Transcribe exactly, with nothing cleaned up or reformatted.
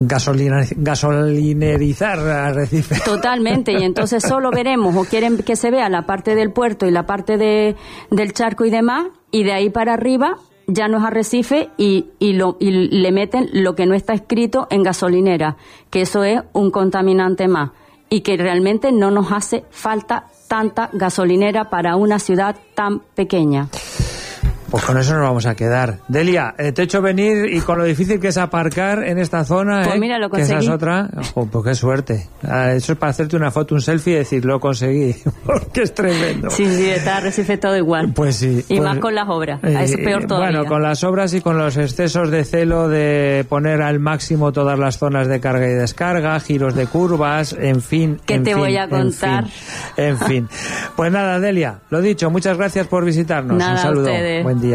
Gasolina, gasolinerizar Arrecife. Totalmente, y entonces solo veremos, o quieren que se vea la parte del puerto y la parte de, del charco y demás, y de ahí para arriba ya no es Arrecife y, y, lo, y le meten lo que no está escrito en gasolinera, que eso es un contaminante más, y que realmente no nos hace falta tanta gasolinera para una ciudad tan pequeña. Pues con eso nos vamos a quedar. Delia, eh, te he hecho venir y con lo difícil que es aparcar en esta zona, pues eh, mira, lo que esa es otra. Oh, pues qué suerte. Ah, eso es para hacerte una foto, un selfie y decir, lo conseguí, porque es tremendo. Sí, sí, está Arrecife todo igual. Pues sí. Y pues, más con las obras, eh, es peor todavía. Bueno, con las obras y con los excesos de celo de poner al máximo todas las zonas de carga y descarga, giros de curvas, en fin. ¿Qué en te fin, voy a contar? En fin, en fin. Pues nada, Delia, lo dicho, muchas gracias por visitarnos. Nada, un saludo. a ustedes. Buen